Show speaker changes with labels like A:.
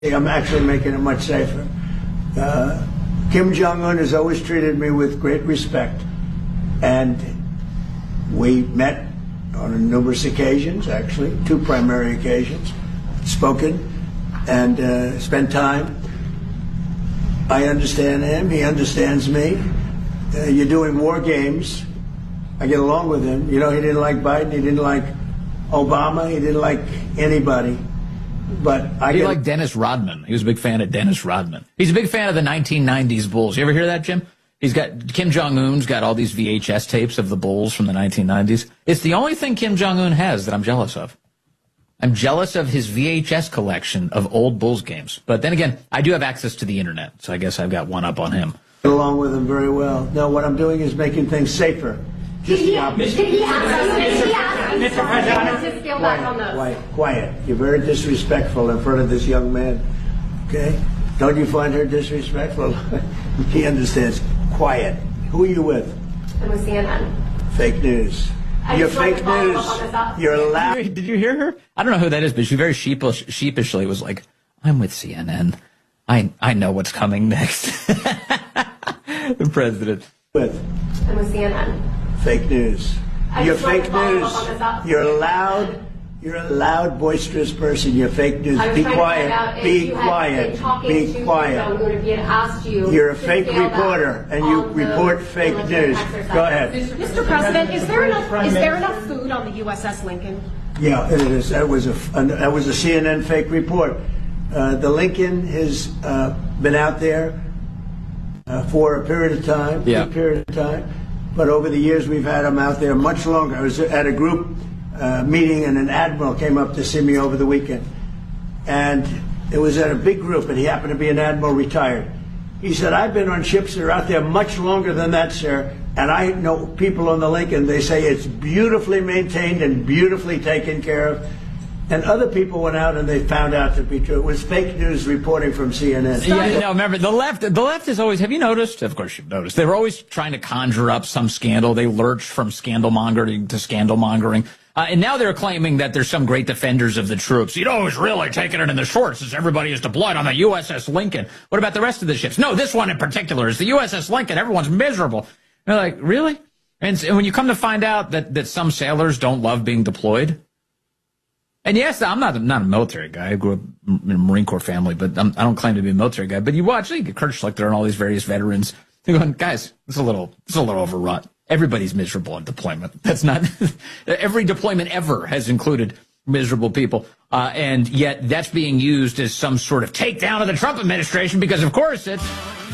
A: I'm actually making it much safer. Kim Jong-un has always treated me with great respect, and we met on numerous occasions, actually, 2 primary occasions, spoken and spent time. I understand him, he understands me. You're doing war games. I get along with him. You know, he didn't like Biden, he didn't like Obama, he didn't like anybody. But
B: he liked Dennis Rodman. He was a big fan of Dennis Rodman. He's a big fan of the 1990s Bulls. You ever hear that, Jim? Kim Jong-un's got all these VHS tapes of the Bulls from the 1990s. It's the only thing Kim Jong-un has that I'm jealous of. I'm jealous of his VHS collection of old Bulls games. But then again, I do have access to the internet, so I guess I've got one up on him.
A: Get along with him very well. No, what I'm doing is making things safer. Just the opposite.
C: Mr. President,
A: quiet. You're very disrespectful in front of this young man. Okay? Don't you find her disrespectful? He understands. Quiet. Who are you with?
C: I'm with CNN.
A: Fake news. You're fake news. You're allowed.
B: Did you hear her? I don't know who that is, but she very sheepishly was like, I'm with CNN. I know what's coming next. The president.
A: I'm
C: with CNN.
A: Fake news. You're fake news. You're a loud, boisterous person. You're fake news. Be quiet. Be quiet. Be quiet. You're a fake reporter, and you report fake news. Go ahead.
D: Mr. President, is there enough food on the USS Lincoln?
A: Yeah, it is. That was a CNN fake report. The Lincoln has been out there for a period of time.
B: Yeah.
A: A period of time. But over the years, we've had them out there much longer. I was at a group meeting, and an admiral came up to see me over the weekend. And it was at a big group, and he happened to be an admiral retired. He said, I've been on ships that are out there much longer than that, sir. And I know people on the Lincoln, they say it's beautifully maintained and beautifully taken care of. And other people went out and they found out to be true. It was fake news reporting from CNN.
B: Yeah, no, remember, the left is always, have you noticed? Of course you've noticed. They were always trying to conjure up some scandal. They lurched from scandal mongering to scandal mongering. And now they're claiming that there's some great defenders of the troops. You know who's really taking it in the shorts is everybody is deployed on the USS Lincoln. What about the rest of the ships? No, this one in particular is the USS Lincoln. Everyone's miserable. They're like, really? And when you come to find out that some sailors don't love being deployed. And yes, I'm not a military guy. I grew up in a Marine Corps family, but I don't claim to be a military guy. But you watch, Kurt Schlichter and all these various veterans. They're going, guys, it's a little overwrought. Everybody's miserable in deployment. That's not every deployment ever has included miserable people, and yet that's being used as some sort of takedown of the Trump administration because, of course, it's